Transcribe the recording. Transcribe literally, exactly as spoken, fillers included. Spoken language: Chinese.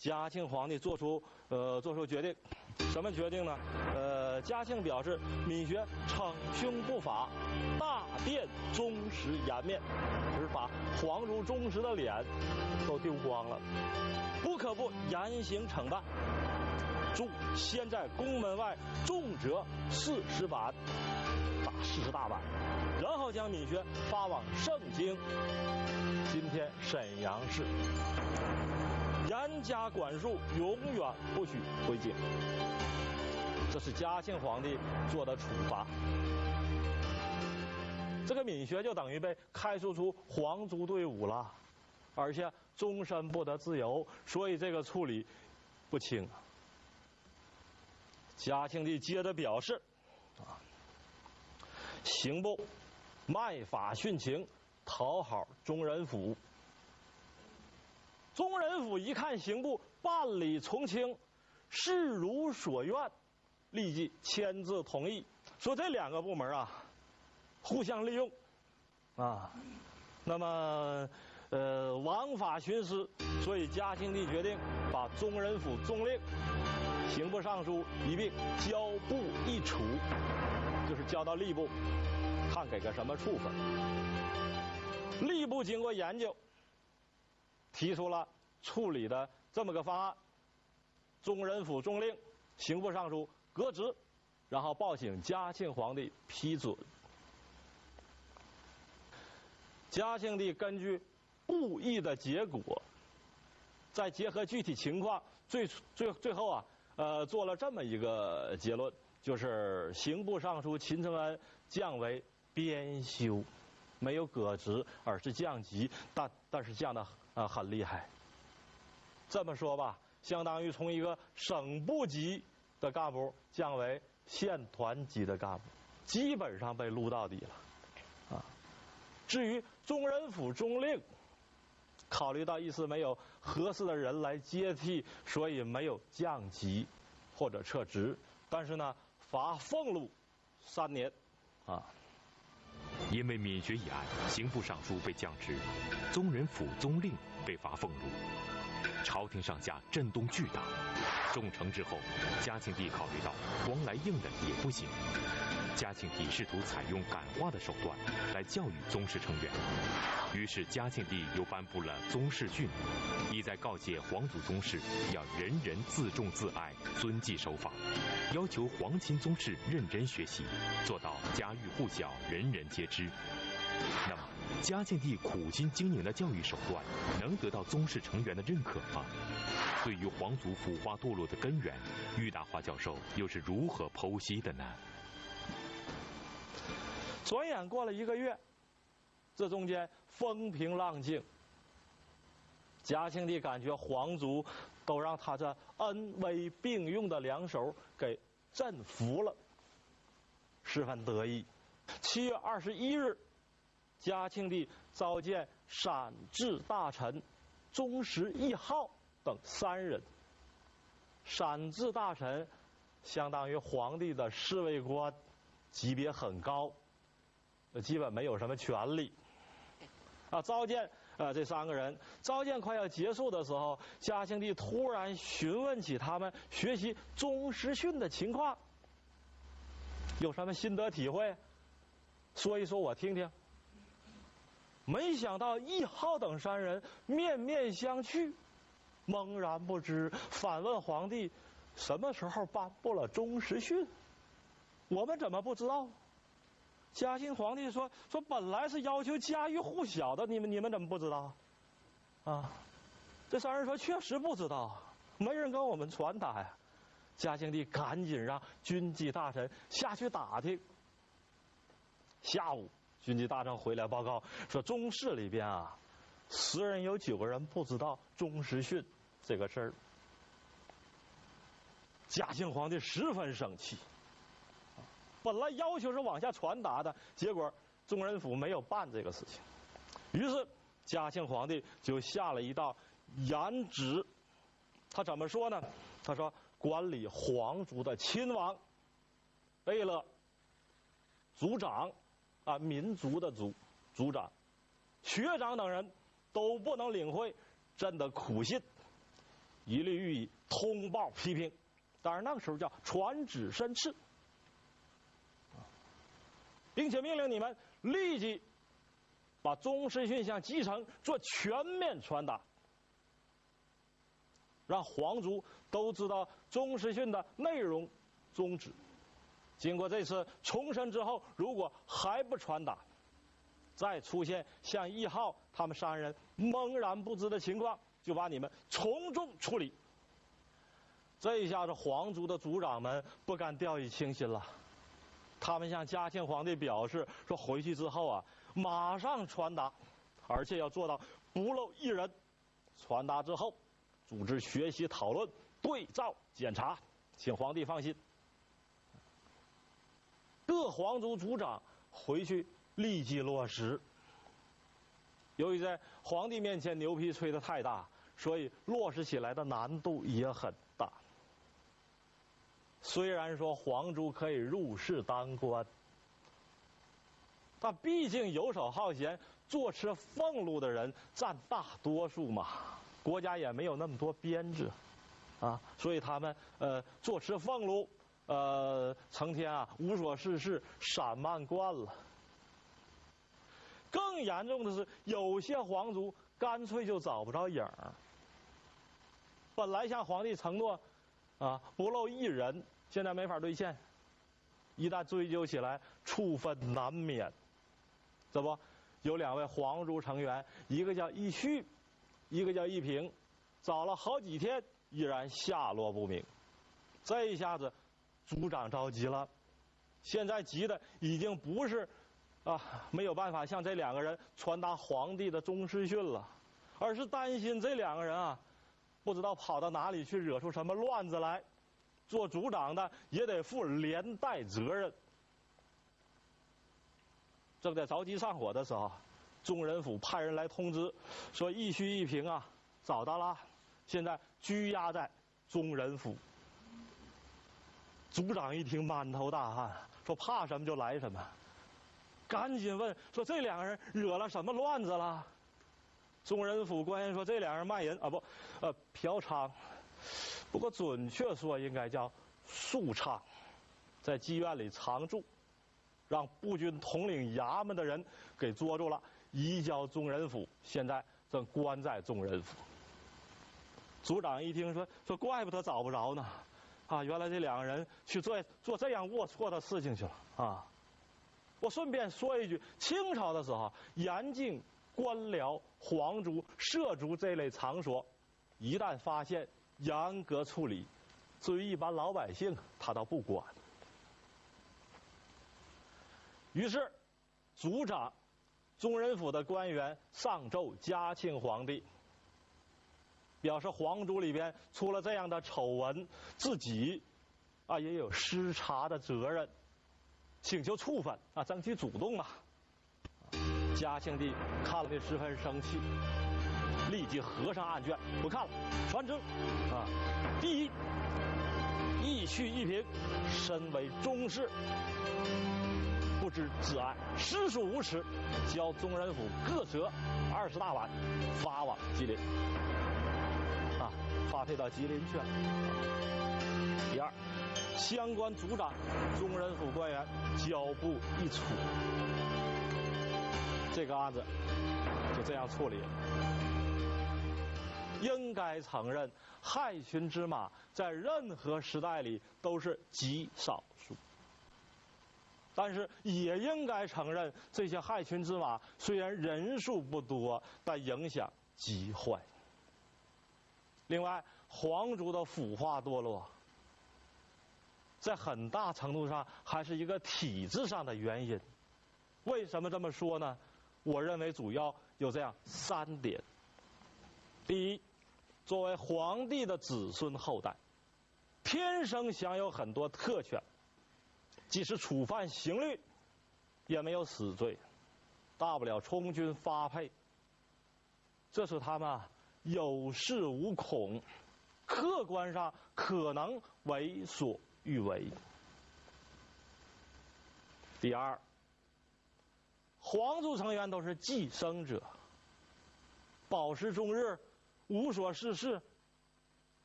嘉庆皇帝做出呃做出决定，什么决定呢？呃，嘉庆表示闵学逞凶不法，大殿忠实颜面，就是把皇族忠实的脸都丢光了，不可不严刑惩办。注：先在宫门外重折四十板，打四十大板，然后将闵学发往盛京（今天沈阳市）。严加管束，永远不许回京。这是嘉庆皇帝做的处罚。这个闵学就等于被开除出皇族队伍了，而且终身不得自由，所以这个处理不轻啊。嘉庆帝接着表示，啊，刑部卖法殉情，讨好宗人府。宗人府一看刑部办理从轻，事如所愿，立即签字同意，说这两个部门啊互相利用啊，那么呃枉法徇私，所以嘉庆帝决定把宗人府宗令、刑部尚书一并交部一处，就是交到吏部，看给个什么处分。吏部经过研究，提出了处理的这么个方案：宗人府宗令、刑部尚书革职，然后报请嘉庆皇帝批准。嘉庆帝根据布议的结果，再结合具体情况，最最最后啊，呃，做了这么一个结论，就是刑部尚书秦承恩降为编修，没有革职，而是降级，但但是降的啊、呃、很厉害。这么说吧，相当于从一个省部级的干部降为县团级的干部，基本上被撸到底了啊。至于宗人府宗令，考虑到一时没有合适的人来接替，所以没有降级或者撤职，但是呢，罚俸禄三年啊。 因为闵学一案，刑部尚书被降职，宗人府宗令被罚俸禄，朝廷上下震动巨大。重惩之后，嘉庆帝考虑到光来硬的也不行，嘉庆帝试图采用感化的手段来教育宗室成员，于是嘉庆帝又颁布了宗室训，意在告诫皇族宗室要人人自重自爱，遵纪守法，要求皇亲宗室认真学习，做到家喻户晓，人人皆知。那么，嘉庆帝苦心经营的教育手段能得到宗室成员的认可吗？对于皇族腐化堕落的根源，郁大华教授又是如何剖析的呢？ 转眼过了一个月，这中间风平浪静，嘉庆帝感觉皇族都让他这恩威并用的两手给镇服了，十分得意。七月二十一日，嘉庆帝召见陕治大臣宗实义浩等三人。陕治大臣相当于皇帝的侍卫官，级别很高，基本没有什么权利啊。召见呃这三个人，召见快要结束的时候，嘉庆帝突然询问起他们学习宗实训的情况，有什么心得体会，说一说我听听。没想到义浩等三人面面相觑，懵然不知，反问皇帝：什么时候颁布了宗实训？我们怎么不知道？嘉庆皇帝说：说本来是要求家喻户晓的，你们你们怎么不知道啊？这三人说：确实不知道，没人跟我们传达呀。嘉庆帝赶紧让军机大臣下去打听。下午，军机大臣回来报告说，宗室里边啊，十人有九个人不知道宗实训这个事儿。嘉庆皇帝十分生气，本来要求是往下传达的，结果宗人府没有办这个事情，于是嘉庆皇帝就下了一道严旨。他怎么说呢？他说，管理皇族的亲王、贝勒、族长啊，民族的族族长、学长等人都不能领会朕的苦信， 一律予以通报批评。当然那个时候叫传旨申斥，并且命令你们立即把宗师训向基层做全面传达，让皇族都知道宗师训的内容宗旨。经过这次重申之后，如果还不传达，再出现像一号他们三人懵然不知的情况，就把你们从重处理。这一下子皇族的族长们不敢掉以轻心了，他们向嘉庆皇帝表示说，回去之后啊，马上传达，而且要做到不漏一人。传达之后，组织学习讨论、对照检查，请皇帝放心。各皇族族长回去立即落实。由于在皇帝面前牛皮吹得太大，所以落实起来的难度也很大。虽然说皇族可以入仕当官，但毕竟游手好闲、坐吃俸禄的人占大多数嘛，国家也没有那么多编制，啊，所以他们呃坐吃俸禄，呃成天啊无所事事，散漫惯了。更严重的是，有些皇族干脆就找不着影儿。本来向皇帝承诺，啊不漏一人，现在没法兑现。一旦追究起来，处分难免。这不，有两位皇族成员，一个叫义绪，一个叫义平，找了好几天，依然下落不明。这一下子，族长着急了。现在急的已经不是啊没有办法向这两个人传达皇帝的宗师训了，而是担心这两个人啊，不知道跑到哪里去惹出什么乱子来，做族长的也得负连带责任。正在着急上火的时候，宗人府派人来通知，说义绪义平啊找到了，现在拘押在宗人府。族长一听满头大汗，说怕什么就来什么，赶紧问说这两个人惹了什么乱子了？宗人府官员说这两人卖淫啊不，呃嫖娼，不过准确说应该叫宿娼，在妓院里常住，让步军统领衙门的人给捉住了，移交宗人府，现在正关在宗人府。族长一听说说怪不得找不着呢，啊，原来这两个人去做做这样龌龊的事情去了啊！我顺便说一句，清朝的时候严禁官僚、皇族、社族这类场所，一旦发现严格处理，至于一般老百姓他倒不管。于是族长宗人府的官员上奏嘉庆皇帝，表示皇族里边出了这样的丑闻，自己啊也有失察的责任，请求处分啊，争取主动嘛。嘉庆帝看了这十分生气，立即合上案卷，不看了，传旨啊，第一，义绪义平身为宗室，不知自爱，实属无耻，交宗人府各折二十大板，发往吉林。啊，发配到吉林去了。第二，相关族长、宗人府官员交部一处，这个案子就这样处理了。应该承认，害群之马在任何时代里都是极少数，但是也应该承认，这些害群之马虽然人数不多，但影响极坏。另外，皇族的腐化堕落，在很大程度上还是一个体制上的原因。为什么这么说呢？我认为主要有这样三点。第一，作为皇帝的子孙后代，天生享有很多特权，即使触犯刑律，也没有死罪，大不了充军发配，这是他们啊有恃无恐，客观上可能为所欲为。第二，皇族成员都是继生者，饱食终日，无所事事，